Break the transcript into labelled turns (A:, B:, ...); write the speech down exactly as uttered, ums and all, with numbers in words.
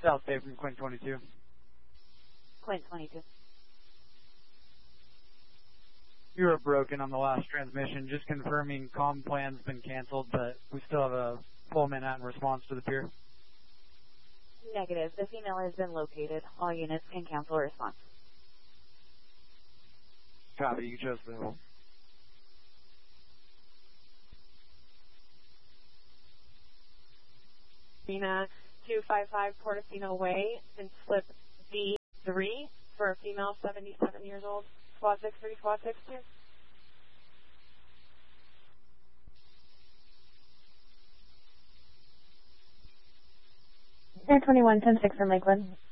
A: South Bay from Quint twenty-two.
B: Quint twenty-two.
A: You were broken on the last transmission. Just confirming comm plan's been canceled, but we still have a full Manhattan response to the pier.
B: Negative. The female has been located. All units can cancel response.
A: Copy. You chose the...
C: Arena two five five Portofino Way in slip V three for a female seventy-seven years old. Squad six three, Squad six two.
D: Air twenty-one, ten six from Lakewood.